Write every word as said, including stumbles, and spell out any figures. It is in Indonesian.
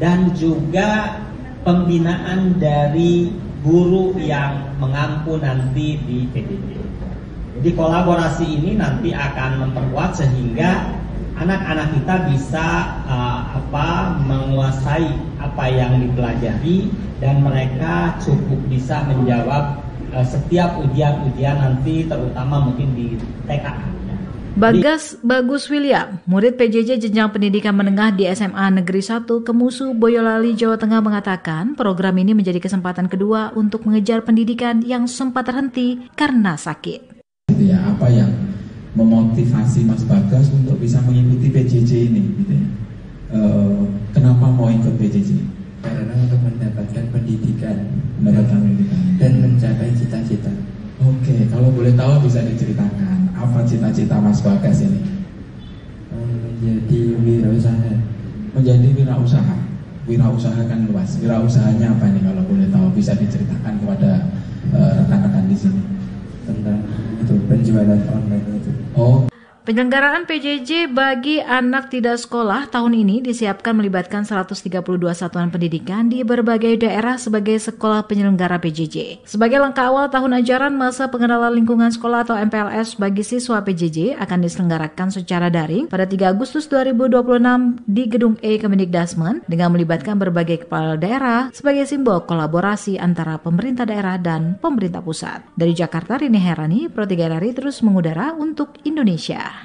dan juga pembinaan dari guru yang mengampu nanti di P J J. Jadi kolaborasi ini nanti akan memperkuat sehingga anak-anak kita bisa uh, apa menguasai apa yang dipelajari dan mereka cukup bisa menjawab uh, setiap ujian-ujian nanti, terutama mungkin di T K. Bagas Bagus William, murid P J J jenjang pendidikan menengah di S M A Negeri satu Kemusu, Boyolali, Jawa Tengah mengatakan program ini menjadi kesempatan kedua untuk mengejar pendidikan yang sempat terhenti karena sakit. Ya, apa yang memotivasi Mas Bagas untuk bisa mengikuti P J J ini? Gitu ya. E, kenapa mau ikut P J J? Karena untuk mendapatkan pendidikan, mendapatkan pendidikan dan mencapai cita-cita. Oke, kalau boleh tahu bisa diceritakan apa cita-cita Mas Bagas ini? Menjadi wirausaha. Menjadi wirausaha. Wirausaha kan luas. Wirausahanya apa nih kalau boleh tahu, bisa diceritakan kepada uh, rekan-rekan di sini? Tentang itu penjualan online itu. Oh. Penyelenggaraan P J J bagi anak tidak sekolah tahun ini disiapkan melibatkan seratus tiga puluh dua satuan pendidikan di berbagai daerah sebagai sekolah penyelenggara P J J. Sebagai langkah awal tahun ajaran, masa pengenalan lingkungan sekolah atau M P L S bagi siswa P J J akan diselenggarakan secara daring pada tiga Agustus dua ribu dua puluh enam di Gedung E Kemendikbudrismen dengan melibatkan berbagai kepala daerah sebagai simbol kolaborasi antara pemerintah daerah dan pemerintah pusat. Dari Jakarta, Rini Herani, Pro tiga R R I terus mengudara untuk Indonesia.